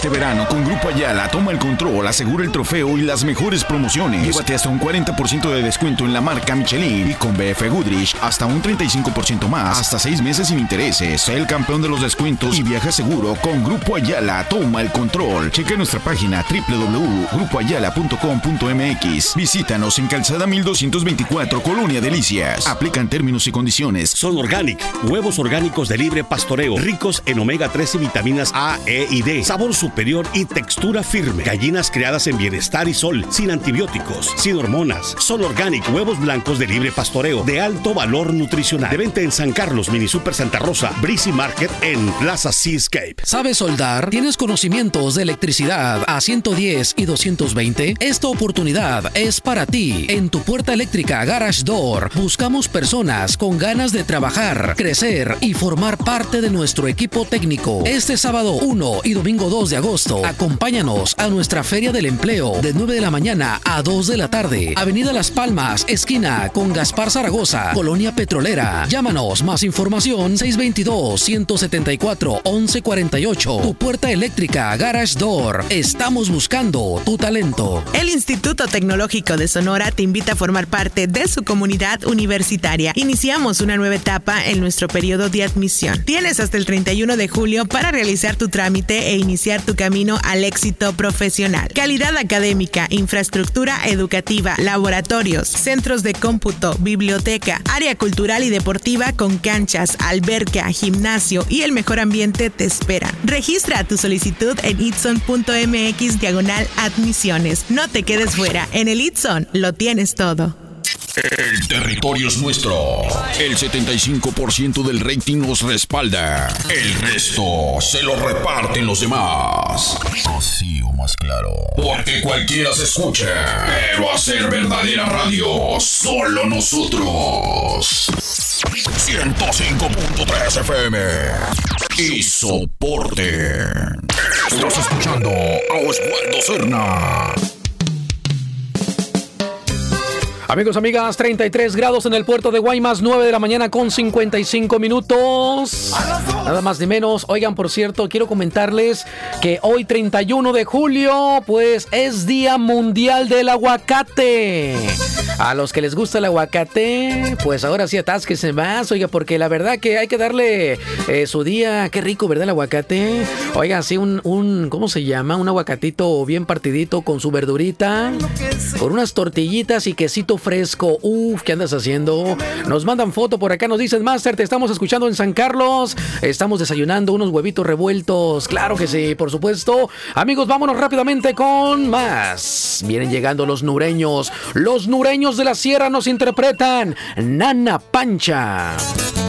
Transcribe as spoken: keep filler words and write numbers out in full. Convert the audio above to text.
Este verano con Grupo Ayala toma el control, asegura el trofeo y las mejores promociones. Llévate hasta un cuarenta por ciento de descuento en la marca Michelin y con B F Goodrich hasta un treinta y cinco por ciento más, hasta seis meses sin intereses. Sé el campeón de los descuentos y viaja seguro con Grupo Ayala. Toma el control. Checa nuestra página doble u doble u doble u punto grupo ayala punto com punto m x. Visítanos en Calzada mil doscientos veinticuatro, Colonia Delicias. Aplican términos y condiciones. Son Organic, huevos orgánicos de libre pastoreo, ricos en omega tres y vitaminas A, E y D, sabor superior y textura firme. Gallinas criadas en bienestar y sol, sin antibióticos, sin hormonas. Son Organic, huevos blancos de libre pastoreo, de alto valor nutricional. De venta en San Carlos, Mini Super Santa Rosa, Breezy Market en Plaza Seascape. ¿Sabes soldar? ¿Tienes conocimientos de electricidad a ciento diez y doscientos veinte? Esta oportunidad es para ti. En tu puerta eléctrica Garage Door buscamos personas con ganas de trabajar, crecer y formar parte de nuestro equipo técnico. Este sábado uno y domingo dos de agosto, acompáñanos a nuestra Feria del Empleo de nueve de la mañana a dos de la tarde. Avenida Las Palmas, esquina con Gaspar Zaragoza, Colonia Petrolera. Llámanos, más información seis dos dos, uno siete cuatro, once cuarenta y ocho. Tu puerta eléctrica Garage Door. Estamos buscando tu talento. El Instituto Tecnológico de Sonora te invita a formar parte de su comunidad universitaria. Iniciamos una nueva etapa en nuestro periodo de admisión. Tienes hasta el treinta y uno de julio para realizar tu trámite e iniciar tu camino al éxito profesional. Calidad académica, infraestructura educativa, laboratorios, centros de cómputo, biblioteca, área cultural y deportiva con canchas, alberca, gimnasio y el mejor ambiente te espera. Registra tu solicitud en itson punto m x diagonal admisiones. No te quedes fuera. En el Itson lo tienes todo. El territorio es nuestro. El setenta y cinco por ciento del rating nos respalda. El resto se lo reparten los demás. Así o más claro. Porque cualquiera se escucha. Pero hacer verdadera radio, solo nosotros. ciento cinco punto tres F M. Y soporte. Estás escuchando a Osvaldo Serna. Amigos, amigas, treinta y tres grados en el puerto de Guaymas, nueve de la mañana con cincuenta y cinco minutos. Nada más ni menos. Oigan, por cierto, quiero comentarles que hoy, treinta y uno de julio, pues es Día Mundial del Aguacate. A los que les gusta el aguacate, pues ahora sí atásquense más, oiga, porque la verdad que hay que darle eh, su día. Qué rico, ¿verdad, el aguacate? Oiga, sí, un, un, ¿cómo se llama? Un aguacatito bien partidito con su verdurita, con unas tortillitas y quesito fresco. Uf, ¿qué andas haciendo? Nos mandan foto por acá, nos dicen, Master, te estamos escuchando en San Carlos. Estamos desayunando unos huevitos revueltos. Claro que sí, por supuesto. Amigos, vámonos rápidamente con más. Vienen llegando los nureños. Los nureños de la sierra nos interpretan Nana Pancha.